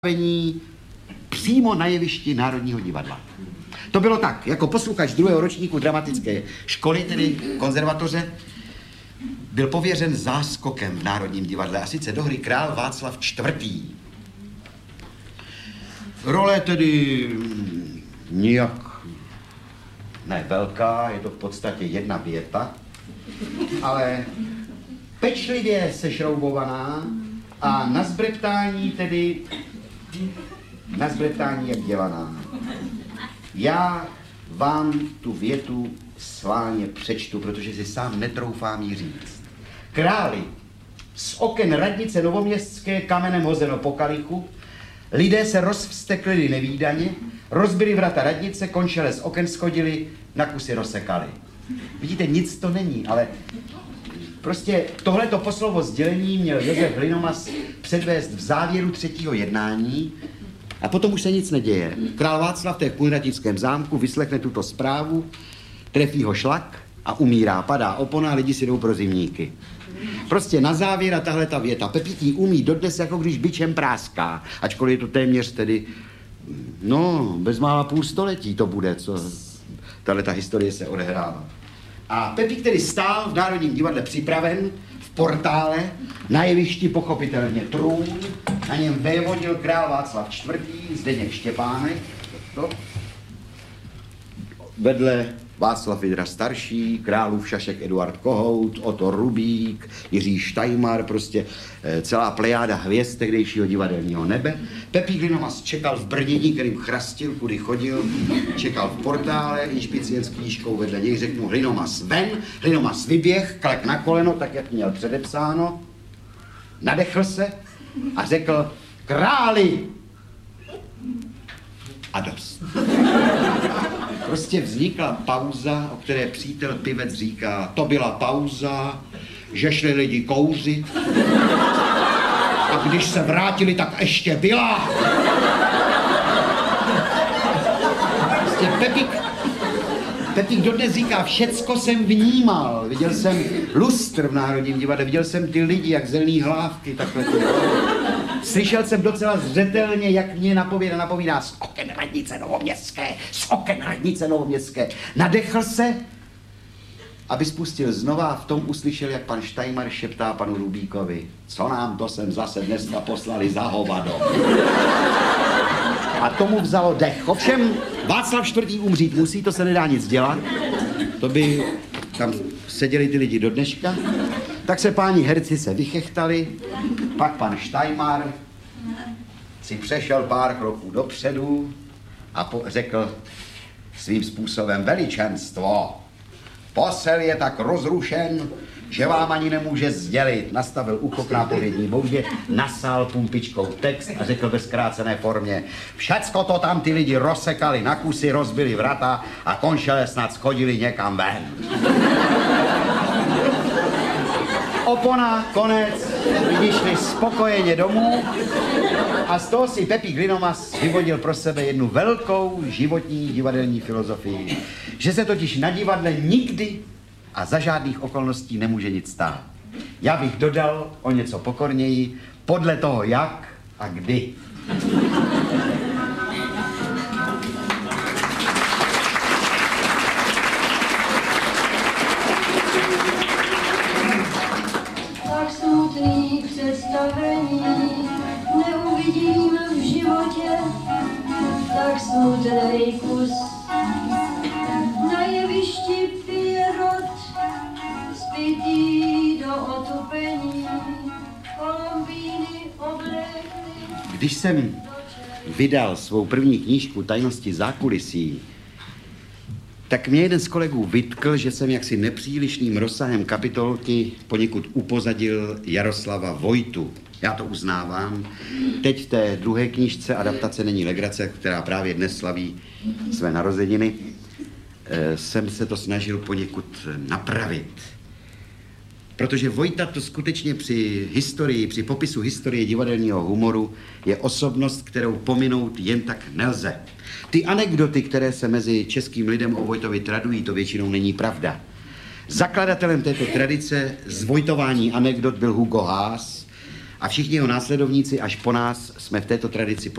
přímo na jevišti Národního divadla. To bylo tak, jako posluchač druhého ročníku dramatické školy, tedy konzervatoře, byl pověřen záskokem v Národním divadle, a sice do hry Král Václav IV. Role tedy nijak ne velká, je to v podstatě jedna věta, ale pečlivě sešroubovaná a na zbreptání jak dělaná. Já vám tu větu sválně přečtu, protože si sám netroufám jí říct. Králi, z oken radnice Novoměstské kamenem hozeno po kalichu, lidé se rozvsteklili nevídaně, rozbili vrata radnice, končele z oken schodili, na kusy rozsekali. Vidíte, nic to není, ale prostě tohleto poslovo sdělení měl Josef Hlinomas předvést v závěru třetího jednání a potom už se nic neděje. Král Václav v Kunratickém zámku vyslechne tuto zprávu, trefí ho šlak a umírá, padá opona a lidi si jdou pro zimníky. Prostě na závěr a tahle ta věta. Pepití umí dodnes, jako když bičem práská, ačkoliv je to téměř tedy, bezmála půl století to bude, co tahleta historie se odehrává. A Pepík tedy stál v Národním divadle připraven, v portále, na jevišti pochopitelně trůn, na něm vévodil král Václav IV. Zdeněk Štěpánek, vedle Václav Vydra starší, králův šašek Eduard Kohout, Otto Rubík, Jiří Štajmar, prostě celá plejáda hvězd tehdejšího divadelního nebe. Pepík Hlinomas čekal v brnění, kterým chrastil, kudy chodil, čekal v portále, inšpicient s knížkou vedle něj, řeknu Hlinomas ven, Hlinomas vyběh, klek na koleno, tak jak měl předepsáno, nadechl se a řekl králi a dost. Prostě vznikla pauza, o které přítel Pivec říká, to byla pauza, že šli lidi kouřit a když se vrátili, tak ještě byla. Prostě Pepík dodnes říká, všecko jsem vnímal, viděl jsem lustr v Národním divadle, viděl jsem ty lidi, jak zelený hlávky, takhle. Slyšel jsem docela zřetelně, jak mě napovídá z oken radnice Novoměstské. Nadechl se, aby spustil znova a v tom uslyšel, jak pan Štajmar šeptá panu Rubíkovi, co nám to sem zase dneska poslali za hovado. A tomu vzalo dech. Ovšem, Václav IV. Umřít musí, to se nedá nic dělat. To by tam seděli ty lidi do dneška. Tak se páni herci se vychechtali, pak pan Štajmar si přešel pár kroků dopředu a řekl svým způsobem veličenstvo. Posel je tak rozrušen, že vám ani nemůže sdělit. Nastavil ucho k nápovědní boudě, nasál pumpičkou text a řekl ve zkrácené formě. Všecko to tam ty lidi rozsekali na kusy, rozbili vrata a končele snad schodili někam ven. Opona, konec, lidi šli spokojeně domů a z toho si Pepík Hlinomas vyvodil pro sebe jednu velkou životní divadelní filozofii, že se totiž na divadle nikdy a za žádných okolností nemůže nic stát. Já bych dodal o něco pokorněji, podle toho jak a kdy. Tak smutný představení neuvidím v životě, tak smutnej kus. Na jevišti pije rod, spitý do otupení, Kolumbíny oblékly. Když jsem vydal svou první knížku Tajnosti zákulisí, tak mě jeden z kolegů vytkl, že jsem jaksi nepřílišným rozsahem kapitolky poněkud upozadil Jaroslava Vojtu. Já to uznávám. Teď v té druhé knížce Adaptace není legrace, která právě dnes slaví své narozeniny, jsem se to snažil poněkud napravit. Protože Vojta to skutečně při popisu historie divadelního humoru je osobnost, kterou pominout jen tak nelze. Ty anekdoty, které se mezi českým lidem o Vojtovi tradují, to většinou není pravda. Zakladatelem této tradice zvojtování anekdot byl Hugo Haas A všichni jeho následovníci až po nás jsme v této tradici